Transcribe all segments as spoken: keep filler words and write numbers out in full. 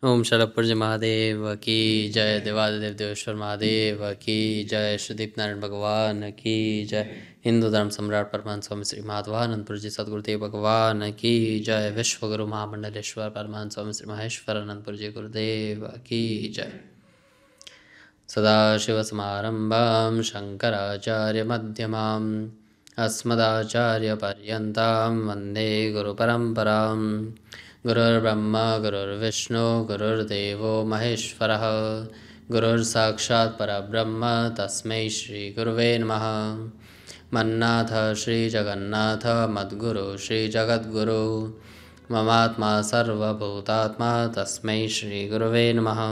ओम शरभपुरज महादेव की जय। देवादिदेव देवेश्वर महादेव की जय। श्रीदीप नारायण भगवान की जय। हिंदू धर्म सम्राट परमहंस स्वामी श्री माधवानंदपुर जी सदगुरुदेव भगवान की जय। विश्वगुरु महामंडलेश्वर परमहंस स्वामी श्री महेश्वर अनंतपुर जी गुरुदेव की जय। सदाशिवसमारम्भां शङ्कराचार्यमध्यमाम् अस्मदाचार्यपर्यन्तां वन्दे गुरुपरम्पराम्। गुरुर्ब्रह्मा गुरुर्विष्णु गुरुर्देवो महेश्वरः। गुरुर्साक्षात् परब्रह्म तस्मै श्रीगुरुवे नमः। मन्नाथ श्रीजगन्नाथ मद्गुरु श्रीजगद्गुरु ममात्मा सर्वभूतात्मा तस्मै श्रीगुरुवे नमः।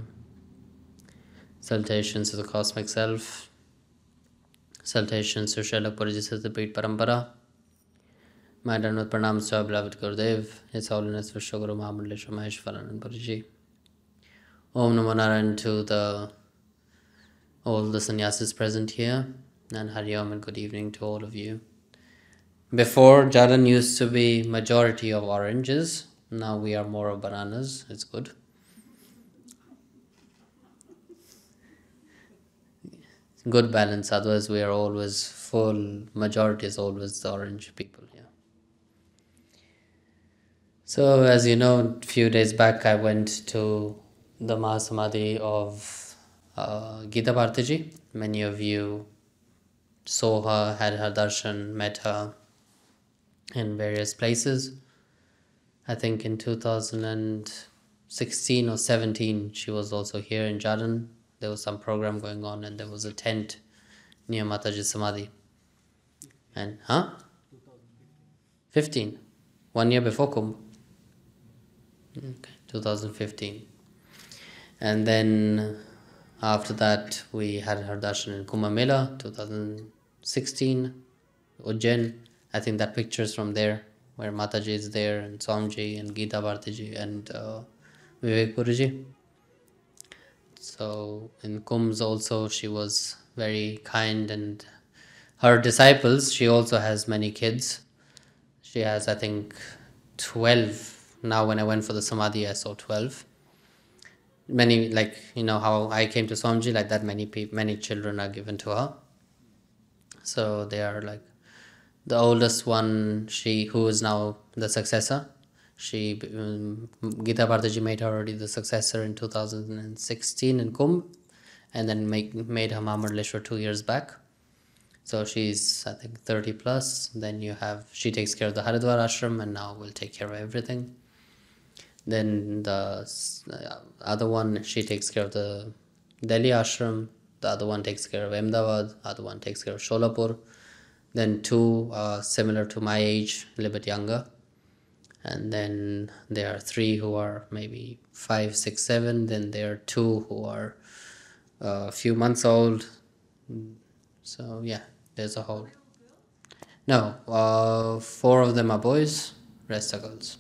Salutations to the Cosmic Self. Salutations to Srila Purji Siddhapit Parampara. My Dandavat Pranams to our beloved Gurudev, His Holiness Vishwaguru Mahamandaleshwar Maheshwaranand Purji. Om Namo Narayan to the all the sannyasis present here, and Hari Om and good evening to all of you. Before, Jalan used to be majority of oranges. Now we are more of bananas. It's good. Good balance, otherwise we are always full, majority is always the orange people here. So as you know, a few days back I went to the Mahasamadhi of uh, Gita Bhartiji. Many of you saw her, had her darshan, met her in various places. I think in two thousand sixteen or seventeen she was also here in Jharkhand. There was some program going on and there was a tent near Mataji Samadhi. And, huh? fifteen. One year before Kumbh. Okay, two thousand fifteen. And then after that we had her darshan in Kumbh Mela, two thousand sixteen, Ujjain. I think that picture is from there, where Mataji is there, and Swamiji, and Gita Bhartiji, and uh, Vivek Puruji. So in Kumbh also she was very kind, and her disciples, she also has many kids. She has, I think, twelve. Now when I went for the Samadhi, I saw twelve. Many, like, you know, how I came to Swamiji, like that many people, many children are given to her. So they are like, the oldest one, she, who is now the successor, she, um, Gita Bhartiji made her already the successor in two thousand sixteen in Kumbh, and then make, made her Mahamandaleshwar two years back. So she's, I think, thirty plus. Then you have, she takes care of the Haridwar ashram and now will take care of everything. Then the uh, other one, she takes care of the Delhi ashram. The other one takes care of Ahmedabad. The other one takes care of Sholapur. Then two uh, similar to my age, a little bit younger. And then there are three who are maybe five, six, seven. Then there are two who are uh, a few months old. So yeah, there's a whole. No, uh, four of them are boys, rest are girls.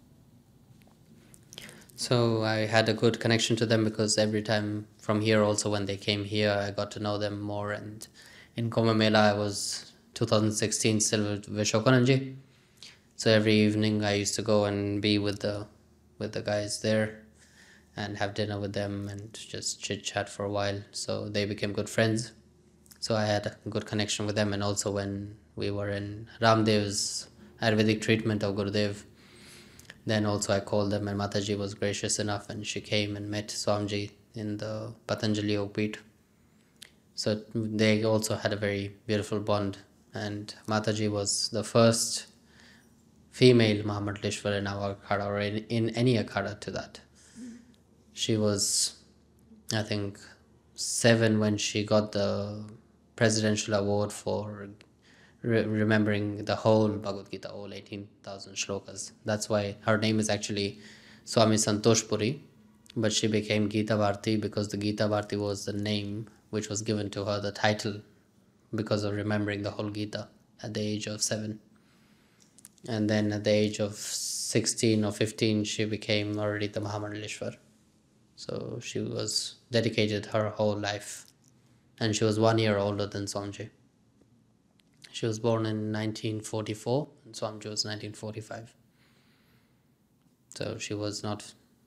So I had a good connection to them because every time from here also when they came here, I got to know them more. And in Kumbh Mela, I was two thousand sixteen still with Vishwakananji. So every evening I used to go and be with the with the guys there and have dinner with them and just chit chat for a while. So they became good friends. So I had a good connection with them. And also when we were in Ramdev's Ayurvedic treatment of Gurudev, then also I called them, and Mataji was gracious enough and she came and met Swamiji in the Patanjali Yogpeeth. So they also had a very beautiful bond, and Mataji was the first female Mahamandaleshwar in our Akhada, or in, in any Akhada to that. She was, I think, seven when she got the presidential award for re remembering the whole Bhagavad Gita, all eighteen thousand shlokas. That's why her name is actually Swami Santosh Puri, but she became Gita Bharti because the Gita Bharti was the name which was given to her, the title, because of remembering the whole Gita at the age of seven. And then at the age of sixteen or fifteen, she became already the Mahamandaleshwar. So she was dedicated her whole life. And she was one year older than Swamiji. She was born in nineteen forty-four and Swamiji was nineteen forty-five. So she was not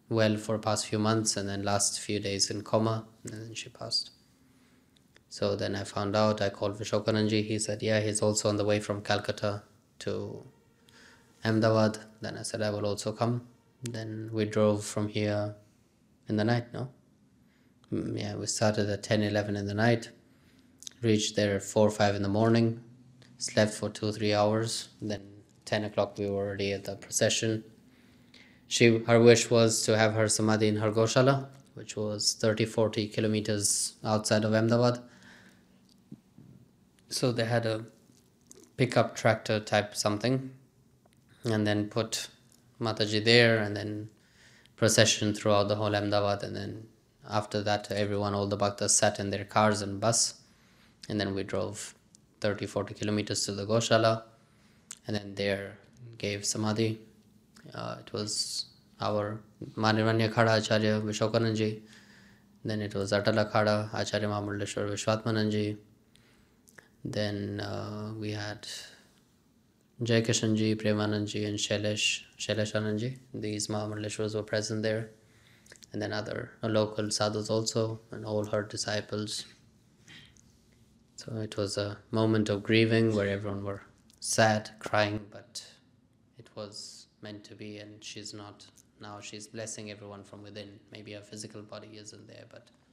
well for past few months, and then last few days in coma, and then she passed. So then I found out, I called Vishokananji, he said, yeah, he's also on the way from Calcutta to Ahmedabad. Then I said, I will also come. Then we drove from here in the night, no? Mm, Yeah, we started at ten, eleven in the night, reached there at four, five in the morning, slept for two, three hours. Then ten o'clock we were already at the procession. She, her wish was to have her samadhi in her Goshala, which was thirty, forty kilometers outside of Ahmedabad. So they had a pickup tractor type something, and then put Mataji there, and then procession throughout the whole Ahmedabad. And then after that, everyone, all the bhaktas sat in their cars and bus, and then we drove thirty, forty kilometers to the Goshala, and then there gave samadhi. Uh, it was our Maniranya Khada Acharya Vishokananji. Then it was Atala Khada Acharya Mahamurleshwar Vishwatmananji. Then uh, we had Jai Kishanji, Premanandji, and Shailesh, Shailesh Anandji. These Mahamurleshwars were present there. And then other uh, local sadhus also, and all her disciples. So it was a moment of grieving where everyone were sad, crying, but it was meant to be, and she's not. Now she's blessing everyone from within. Maybe her physical body isn't there, but